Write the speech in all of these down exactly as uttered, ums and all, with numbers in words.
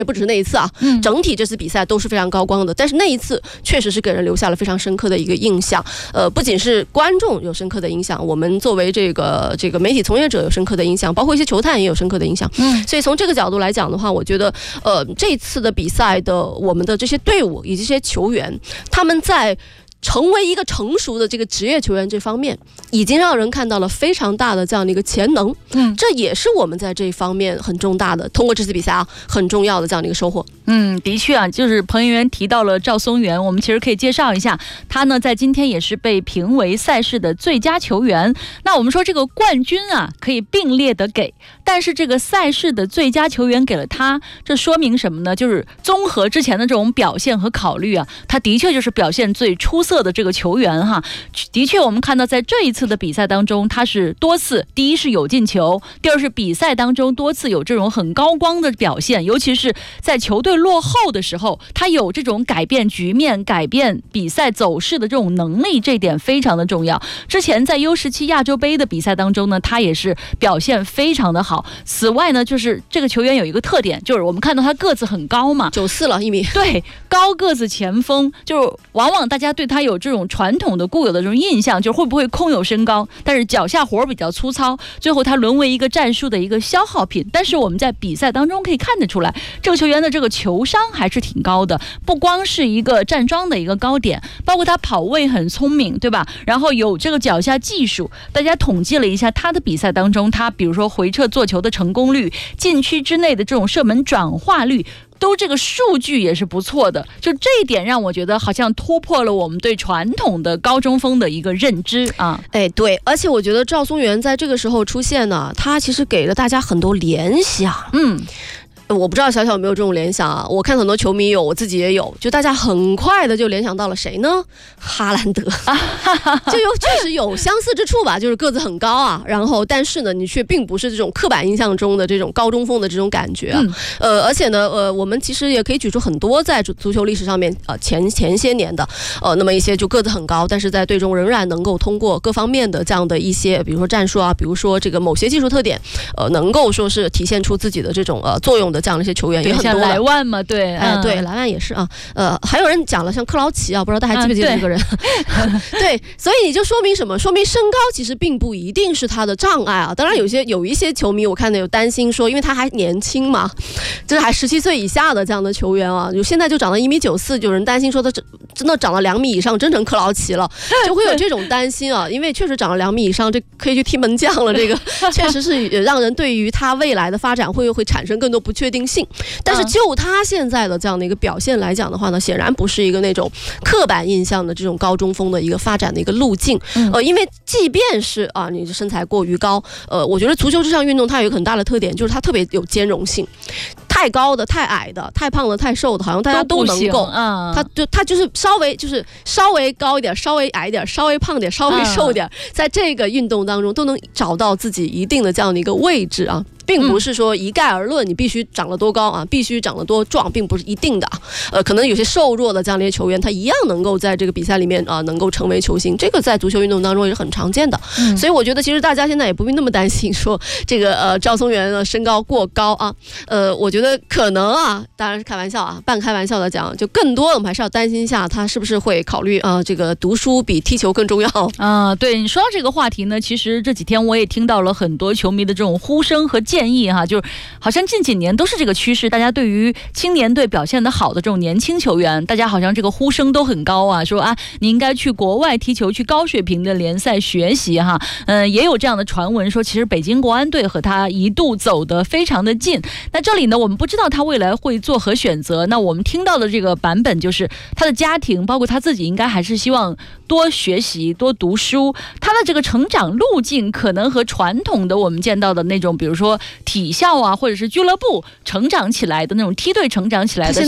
不只是那一次啊，嗯、整体这次比赛都是非常高光的。但是那一次确实是给人留下了非常深刻的一个印象。呃，不仅是观众有深刻的影响，我们作为这个这个媒体从业者有深刻的影响，包括一些球探也有深刻的影响。嗯，所以从这个角度来讲的话，我觉得呃这次的比赛的我们的这些队伍以及这些球员，他们在成为一个成熟的这个职业球员这方面，已经让人看到了非常大的这样的一个潜能。嗯，这也是我们在这一方面很重大的，通过这次比赛啊，很重要的这样的一个收获。 嗯，的确啊，就是彭媛媛提到了赵松元，我们其实可以介绍一下，他呢在今天也是被评为赛事的最佳球员。那我们说这个冠军啊，可以并列的给，但是这个赛事的最佳球员给了他，这说明什么呢？就是综合之前的这种表现和考虑啊，他的确就是表现最出色的这个球员哈。的确，我们看到在这一次的比赛当中，他是多次，第一是有进球，第二是比赛当中多次有这种很高光的表现，尤其是在球队落后的时候，他有这种改变局面、改变比赛走势的这种能力，这一点非常的重要。之前在 U 十七 亚洲杯的比赛当中呢，他也是表现非常的好。此外呢，就是这个球员有一个特点，就是我们看到他个子很高嘛， 九四了一米， 对，高个子前锋，就是往往大家对他有这种传统的固有的这种印象，就是会不会空有身高，但是脚下活比较粗糙，最后他沦为一个战术的一个消耗品。但是我们在比赛当中可以看得出来，这个球员的这个球商还是挺高的，不光是一个站桩的一个高点，包括他跑位很聪明，对吧？然后有这个脚下技术，大家统计了一下他的比赛当中，他比如说回撤做球的成功率、禁区之内的这种射门转化率，都这个数据也是不错的。就这一点让我觉得好像突破了我们对传统的高中锋的一个认知啊。 哎，对，而且我觉得赵松元在这个时候出现呢，他其实给了大家很多联想。嗯。我不知道小小有没有这种联想啊？我看很多球迷有，我自己也有，就大家很快的就联想到了谁呢？哈兰德，就有确实有相似之处吧，就是个子很高啊，然后但是呢，你却并不是这种刻板印象中的这种高中锋的这种感觉啊。嗯、呃，而且呢，呃，我们其实也可以举出很多在足球历史上面呃前前些年的呃那么一些就个子很高，但是在队中仍然能够通过各方面的这样的一些，比如说战术啊，比如说这个某些技术特点，呃，能够说是体现出自己的这种呃作用的。这样的一些球员也很多了， 像莱万嘛，对， 哎、嗯，对，莱万也是啊，呃，还有人讲了像克劳奇啊，不知道大家还记不记得这个人？嗯、对, 对，所以你就说明什么？说明身高其实并不一定是他的障碍啊。当然，有些有一些球迷我看到有担心说，因为他还年轻嘛，这还十七岁以下的这样的球员啊，就现在就长到一米九四，有人担心说他真的长了两米以上，真成克劳奇了，就会有这种担心啊。因为确实长了两米以上，这可以去踢门将了，这个确实是让人对于他未来的发展会会产生更多不确定性。但是就他现在的这样的一个表现来讲的话呢，显然不是一个那种刻板印象的这种高中锋的一个发展的一个路径。呃，因为即便是啊，你身材过于高，呃，我觉得足球这项运动它有一个很大的特点，就是它特别有兼容性。太高的、太矮的、太胖的、太瘦的，好像大家都能够。嗯，他就他就是稍微就是稍微高一点、稍微矮一点、稍微胖点、稍微瘦一点，在这个运动当中都能找到自己一定的这样的一个位置啊。并不是说一概而论，你必须长得多高啊，必须长得多壮，并不是一定的啊。呃，可能有些瘦弱的这样的一些球员，他一样能够在这个比赛里面啊、呃，能够成为球星。这个在足球运动当中也是很常见的。嗯、所以我觉得，其实大家现在也不必那么担心说这个呃赵松元的身高过高啊。呃，我觉得可能啊，当然是开玩笑啊，半开玩笑的讲，就更多我们还是要担心一下他是不是会考虑啊、呃，这个读书比踢球更重要啊、呃。对，你说到这个话题呢，其实这几天我也听到了很多球迷的这种呼声和建议哈，就是好像近几年都是这个趋势，大家对于青年队表现得好的这种年轻球员，大家好像这个呼声都很高啊，说啊你应该去国外踢球，去高水平的联赛学习哈。嗯、呃，也有这样的传闻说，其实北京国安队和他一度走得非常的近。那这里呢，我们不知道他未来会作何选择。那我们听到的这个版本就是他的家庭，包括他自己，应该还是希望多学习、多读书。他的这个成长路径可能和传统的我们见到的那种，比如说体校啊，或者是俱乐部成长起来的那种梯队成长起来的小孩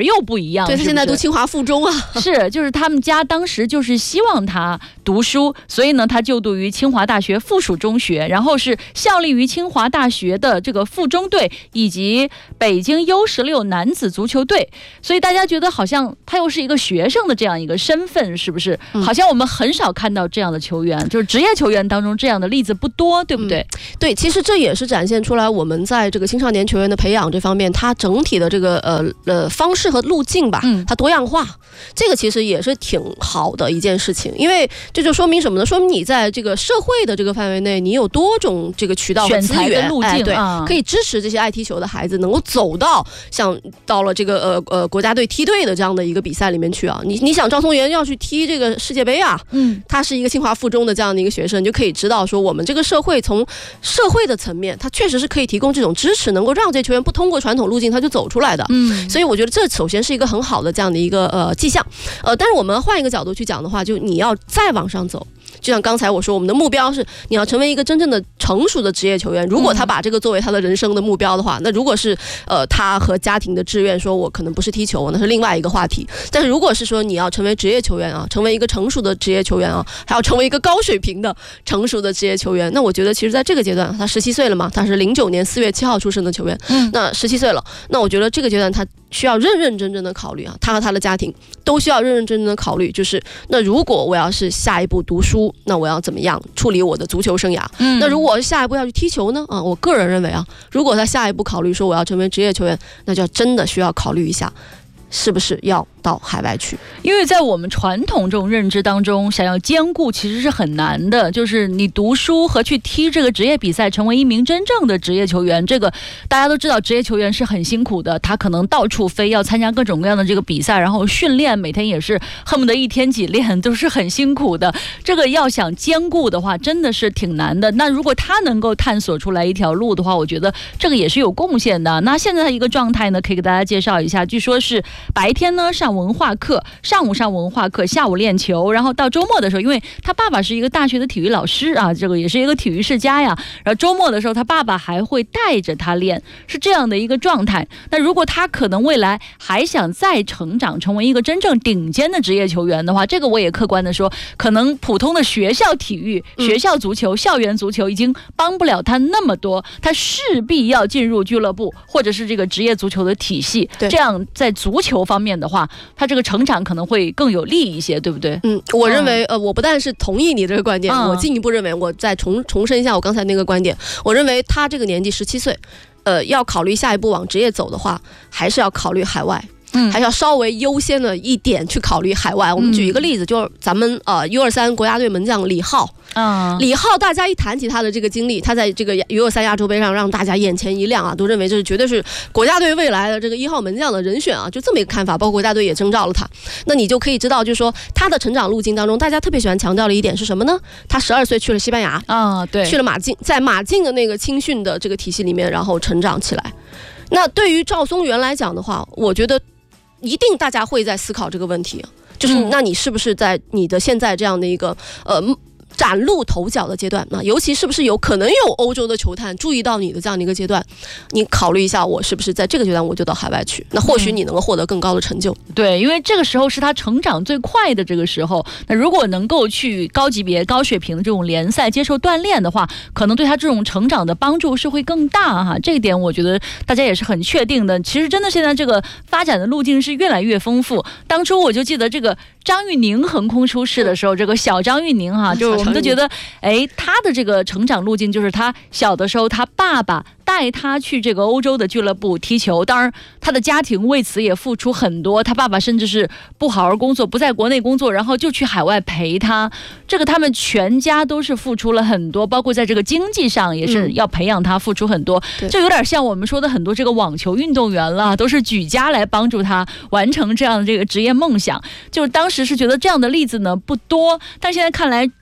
又不一样。 对，他现在读清华附中啊。 是，就是他们家当时就是希望他读书，所以呢，他就读于清华大学附属中学，然后是效力于清华大学的这个附中队以及北京 U 十六男子足球队。所以大家觉得好像他又是一个学生的这样一个身份，是不是？嗯、好像我们很少看到这样的球员，就是职业球员当中这样的例子不多，对不对？ 嗯、对，其实这也是展现出来我们在这个青少年球员的培养这方面，它整体的这个呃呃方式和路径吧，它多样化，这个其实也是挺好的一件事情。因为这就说明什么呢？说明你在这个社会的这个范围内，你有多种这个渠道和资源， 路径、哎、 对、啊，可以支持这些爱踢球的孩子能够走到像到了这个呃呃国家队梯队的这样的一个比赛里面去啊。你你想赵松元要去踢这个世界杯啊，嗯，他是一个清华附中的这样的一个学生，你就可以知道说我们这个社会从社会的层面，它确实是可以提供这种支持，能够让这些球员不通过传统路径他就走出来的。嗯，所以我觉得这首先是一个很好的这样的一个呃迹象。呃，但是我们换一个角度去讲的话，就你要再往上走。就像刚才我说，我们的目标是你要成为一个真正的成熟的职业球员。如果他把这个作为他的人生的目标的话，那如果是呃他和家庭的志愿说我可能不是踢球，那是另外一个话题。但是如果是说你要成为职业球员啊，成为一个成熟的职业球员啊，还要成为一个高水平的成熟的职业球员，那我觉得其实在这个阶段，他十七岁了嘛，他是零九年四月七号出生的球员，嗯，那十七岁了，那我觉得这个阶段他需要认认真真的考虑啊，他和他的家庭都需要认认真真的考虑，就是那如果我要是下一步读书，那我要怎么样处理我的足球生涯？嗯，那如果下一步要去踢球呢？啊，我个人认为啊，如果他下一步考虑说我要成为职业球员，那就真的需要考虑一下，是不是要到海外去。 因为在我们传统这种认知当中，想要兼顾其实是很难的，就是你读书和去踢这个职业比赛，成为一名真正的职业球员，这个大家都知道，职业球员是很辛苦的，他可能到处飞，要参加各种各样的这个比赛，然后训练每天也是恨不得一天几练，都是很辛苦的。这个要想兼顾的话，真的是挺难的。那如果他能够探索出来一条路的话，我觉得这个也是有贡献的。那现在的一个状态呢，可以给大家介绍一下，据说是白天呢上文化课，上午上文化课，下午练球，然后到周末的时候，因为他爸爸是一个大学的体育老师啊，这个也是一个体育世家呀，然后周末的时候他爸爸还会带着他练，是这样的一个状态。那如果他可能未来还想再成长，成为一个真正顶尖的职业球员的话，这个我也客观的说，可能普通的学校体育、学校足球、校园足球已经帮不了他那么多，他势必要进入俱乐部或者是这个职业足球的体系，这样在足球方面的话，他这个成长可能会更有利一些，对不对？ 嗯，我认为，呃，我不但是同意你这个观点，嗯、我进一步认为，我再重重申一下我刚才那个观点，我认为他这个年纪十七岁，呃，要考虑下一步往职业走的话，还是要考虑海外。嗯，还是要稍微优先的一点去考虑海外。我们举一个例子，就是咱们呃 U 二三国家队门将李浩。嗯，李浩大家一谈起他的这个经历，他在这个 U 二三亚洲杯上让大家眼前一亮啊，都认为这是绝对是国家队未来的这个一号门将的人选啊，就这么一个看法。包括国家队也征召了他，那你就可以知道，就是说他的成长路径当中，大家特别喜欢强调的一点是什么呢？他十二岁去了西班牙啊，对，去了马竞，在马竞的那个青训的这个体系里面，然后成长起来。那对于赵松元来讲的话，我觉得一定大家会在思考这个问题，就是那你是不是在你的现在这样的一个呃崭露头角的阶段，那尤其是不是有可能有欧洲的球探注意到你的这样的一个阶段，你考虑一下，我是不是在这个阶段我就到海外去，那或许你能够获得更高的成就。 嗯、对，因为这个时候是他成长最快的这个时候，那如果能够去高级别高水平的这种联赛接受锻炼的话，可能对他这种成长的帮助是会更大哈。这一点我觉得大家也是很确定的。其实真的现在这个发展的路径是越来越丰富。当初我就记得这个张玉宁横空出世的时候，这个小张玉宁哈，就是我们都觉得，哎，他的这个成长路径就是他小的时候，他爸爸带他去这个欧洲的俱乐部踢球，当然他的家庭为此也付出很多，他爸爸甚至是不好好工作，不在国内工作，然后就去海外陪他，这个他们全家都是付出了很多，包括在这个经济上也是要培养他付出很多，嗯、就有点像我们说的很多这个网球运动员了，都是举家来帮助他完成这样的这个职业梦想。就是当时是觉得这样的例子呢不多，但现在看来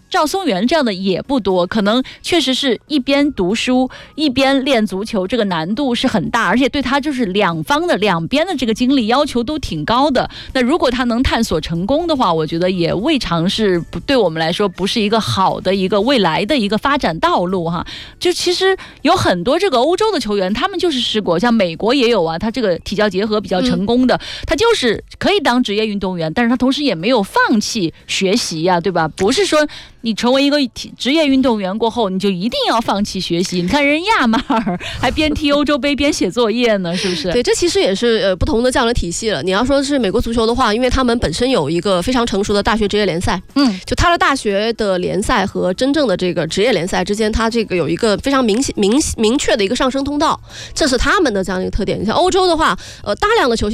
赵松元这样的也不多，可能确实是一边读书一边练足球，这个难度是很大，而且对他就是两方的两边的这个精力要求都挺高的。那如果他能探索成功的话，我觉得也未尝是不对我们来说不是一个好的一个未来的一个发展道路哈。就其实有很多这个欧洲的球员，他们就是试过，像美国也有啊，他这个体教结合比较成功的，嗯、他就是可以当职业运动员，但是他同时也没有放弃学习呀、啊，对吧？不是说你成为一个职业运动员过后，你就一定要放弃学习。你看人亚马尔还边踢欧洲杯边写作业呢，是不是？ 对，这其实也是呃不同的这样的体系了。你要说是美国足球的话，因为他们本身有一个非常成熟的大学职业联赛，嗯，就他的大学的联赛和真正的这个职业联赛之间，它这个有一个非常明显明明确的一个上升通道，这是他们的这样一个特点。你像欧洲的话，呃，大量的球